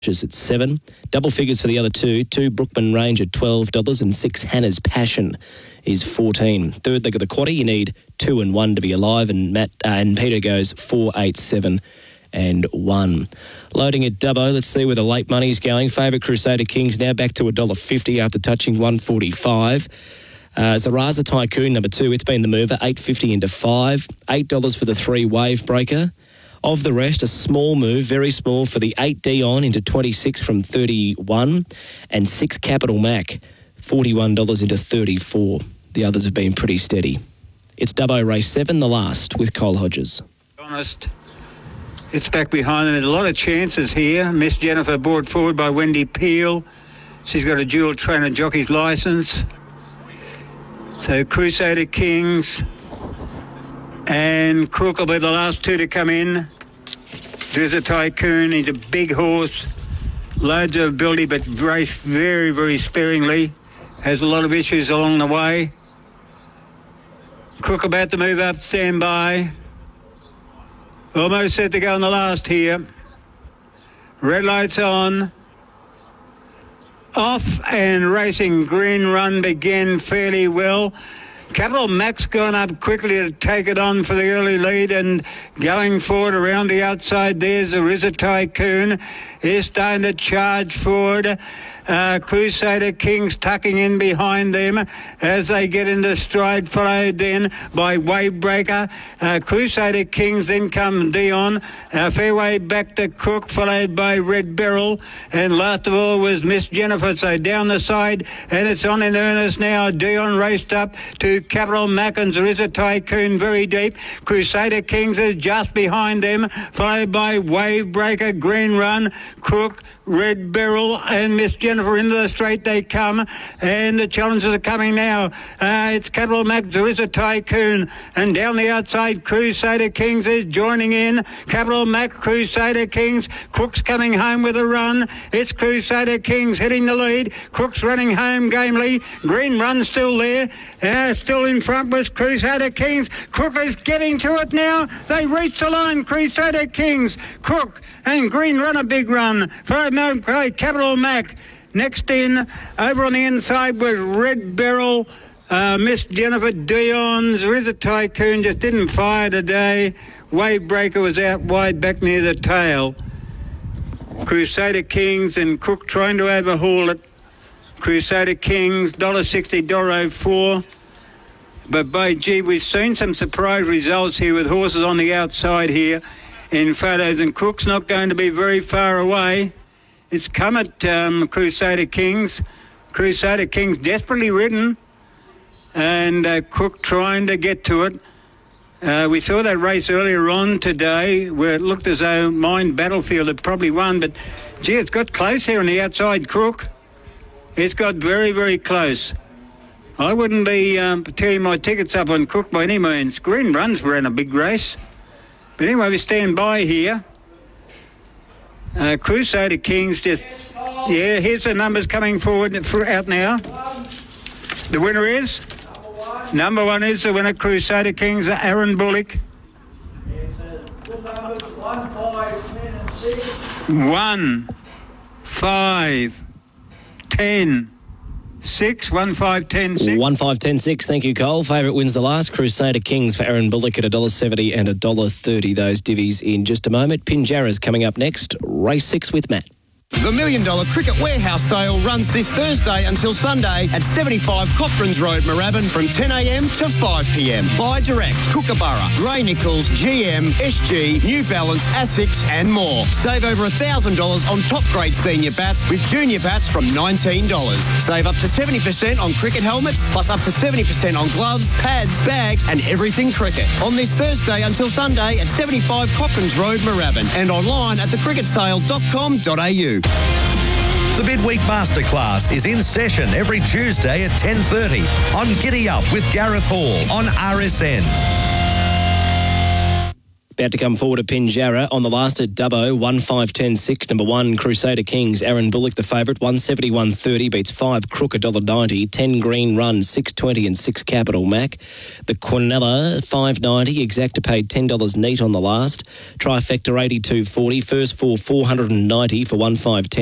Just at $7. Double figures for the other two. 2 Brookman Range at $12 and 6 Hannah's Passion is $14. Third leg of the quaddie, you need 2 and 1 to be alive, and Peter goes 4, 8, 7 and 1. Loading at Dubbo, let's see where the late money's going. Favourite Crusader Kings now back to $1.50 after touching $1.45. Zaraza Tycoon, number 2, it's been the mover, $8.50 into 5. $8 for the 3 Wave Breaker. Of the rest, a small move, very small, for the 8 Dion into 26 from 31, and 6 Capital Mac, $41 into 34. The others have been pretty steady. It's Dubbo Race 7, the last, with Cole Hodges. Honest. It's back behind them. There's a lot of chances here. Miss Jennifer brought forward by Wendy Peel. She's got a dual trainer jockey's licence. So Crusader Kings and Crook will be the last 2 to come in. There's a Tycoon. He's a big horse. Loads of ability, but raced very, very sparingly. Has a lot of issues along the way. Crook about to move up, stand by. Almost set to go on the last here. Red lights on. Off and racing. Green Run began fairly well. Capital Mac's gone up quickly to take it on for the early lead, and going forward around the outside there's a Tycoon. Is starting to charge forward. Crusader Kings tucking in behind them as they get into stride, followed then by Wave Breaker. Crusader Kings, then come Dion. Fairway back to Crook, followed by Red Beryl, and last of all was Miss Jennifer. So down the side, and it's on in earnest now. Dion raced up to Capital Mac, and there is a Tycoon very deep. Crusader Kings is just behind them, followed by Wave Breaker, Green Run, Crook, Red Beryl, and Miss Jennifer. Into the straight they come, and the challengers are coming now. It's Capital Mac, there is a Tycoon, and down the outside Crusader Kings is joining in. Capital Mac, Crusader Kings. Crook's coming home with a run. It's Crusader Kings hitting the lead. Crook's running home gamely. Green Run still there. Still in front was Crusader Kings. Crook is getting to it now. They reach the line. Crusader Kings, Crook, and Green Run a big run. Capital Mac. Next in, over on the inside was Red Beryl, Miss Jennifer, Dion's. There is a Tycoon, just didn't fire today. Wave Breaker was out wide back near the tail. Crusader Kings and Crook trying to overhaul it. Crusader Kings, $1.60, $1.04. But by gee, we've seen some surprise results here with horses on the outside here in photos, and Crook's not going to be very far away. It's come at Crusader Kings. Crusader Kings desperately ridden, and Crook trying to get to it. We saw that race earlier on today where it looked as though Mine Battlefield had probably won, but gee, it's got close here on the outside, Crook. It's got very, very close. I wouldn't be tearing my tickets up on Crook by any means. Green Run's ran a big race. But anyway, we stand by here. Crusader Kings just... Yeah, here's the numbers coming forward out now. The winner is? Number 1 is the winner, Crusader Kings, Aaron Bullock. 1, 5, 10, 6, 1, 5, 10, 6. 1, 5, 10, 6. Thank you, Cole. Favourite wins the last. Crusader Kings for Aaron Bullock at $1.70 and $1.30. Those divvies in just a moment. Pinjarra's coming up next. Race 6 with Matt. The $1 Million Cricket Warehouse sale runs this Thursday until Sunday at 75 Cochranes Road, Moorabbin from 10am to 5pm. Buy direct, Kookaburra, Grey Nichols, GM, SG, New Balance, Asics and more. Save over $1,000 on top grade senior bats with junior bats from $19. Save up to 70% on cricket helmets, plus up to 70% on gloves, pads, bags and everything cricket. On this Thursday until Sunday at 75 Cochranes Road, Moorabbin, and online at thecricketsale.com.au. The Midweek Masterclass is in session every Tuesday at 10:30 on Giddy Up with Gareth Hall on RSN. About to come forward to Pinjarra on the last at Dubbo, 1-5-10-6, number 1, Crusader Kings. Aaron Bullock, the favourite, 171.30, beats 5, Crook, $1.90, 10 Green Run, 6.20 and 6 Capital Mac. The Quinella, 5.90, Exacta paid $10 neat on the last. Trifecta, 82.40, first 4, 490 for 1-5-10.